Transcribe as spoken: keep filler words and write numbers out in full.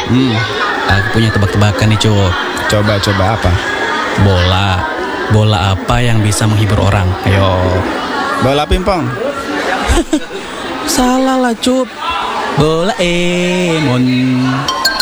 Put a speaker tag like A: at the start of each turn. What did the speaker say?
A: Hmm,
B: Aku punya tebak-tebakan nih, Cuk.
A: coba-coba apa?
B: Bola. Bola apa yang bisa menghibur orang? Ayo.
A: Bola pingpong.
B: Salah lah, Cuk. Bola Emon.